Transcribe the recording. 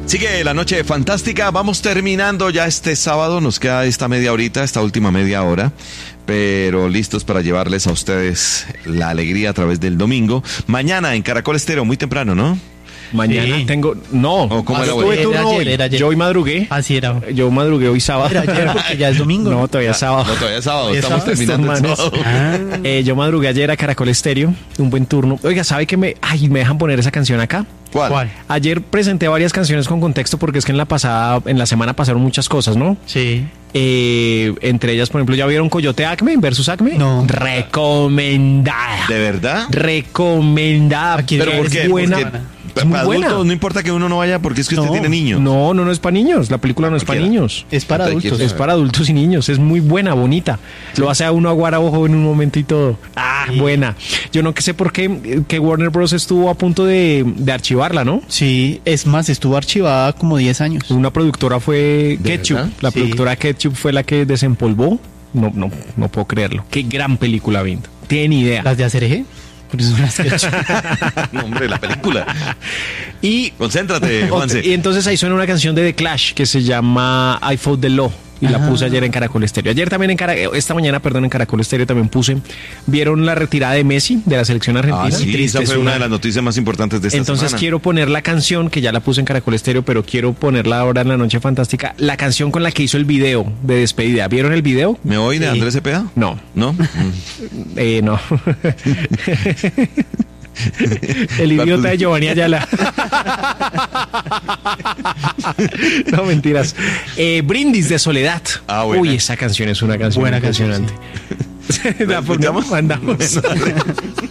Sigue la noche fantástica, vamos terminando ya este sábado, nos queda esta media horita, esta última media hora, pero listos para llevarles a ustedes la alegría a través del domingo. Mañana en Caracol Estéreo, muy temprano, ¿no? Mañana tengo... No, ¿cómo era tuve hoy? turno hoy. Era ayer. Yo hoy madrugué. Así era. Yo madrugué hoy sábado. Era ayer porque ya es domingo. No, todavía es sábado. No, todavía es sábado, ¿Todavía estamos sábado? terminando el Estos sábado. Yo madrugué ayer a Caracol Estéreo, un buen turno. Oiga, ¿sabe que me dejan poner esa canción acá? ¿Cuál? Ayer presenté varias canciones con contexto porque es que en la semana pasaron muchas cosas, ¿no? Sí. Entre ellas, por ejemplo, ¿ya vieron Coyote Acme versus Acme? No. Recomendada. ¿De verdad? Recomendada. Aquí- ¿Pero por qué? Es buena. Porque Es muy para buena. adultos no importa que uno no vaya porque es que usted No. tiene niños. No es para niños. La película no es para Cualquiera. niños. Es para Hasta ahí adultos. quiero Es para adultos y niños. Es muy buena, bonita. Lo hace a uno aguar a ojo en un momento y todo. Sí. Buena. Yo no sé por qué que Warner Bros. Estuvo a punto de archivarla, ¿no? Sí, es más, estuvo archivada como 10 años. Una productora fue ¿De Ketchup. verdad? La Sí. productora Ketchup fue la que desempolvó. No puedo creerlo. Qué gran película, Vinto. Tienen idea. Las de Acereje. Por eso son las que he hecho. No, hombre, la película. Y Concéntrate, Juanse. Y entonces ahí suena una canción de The Clash que se llama I Fought the Law. Y la puse ayer en Caracol Estéreo. Ayer también esta mañana, en Caracol Estéreo también puse. ¿Vieron la retirada de Messi de la selección argentina? Ah, sí, esa fue una de las noticias más importantes de esta Entonces semana. quiero poner la canción, que ya la puse en Caracol Estéreo, pero quiero ponerla ahora en la Noche Fantástica, la canción con la que hizo el video de despedida. ¿Vieron el video? ¿Me oí de Sí. Andrés Cepeda? No, ¿No? no. El idiota de Giovanni Ayala. No, mentiras. Brindis de Soledad. Ah, buena. Uy, esa canción es una canción Buena canción, impresionante. ¿La La pongamos, escuchamos? mandamos.